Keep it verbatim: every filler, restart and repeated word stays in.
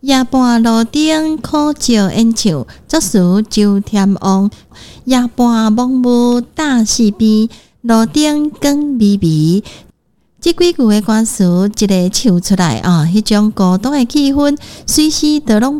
夜半路顶苦照烟唱，作词周天王。夜半蒙雾大四边，路顶光微微。这几句的歌词，一个唱出来啊，迄种孤单的气氛，随时都拢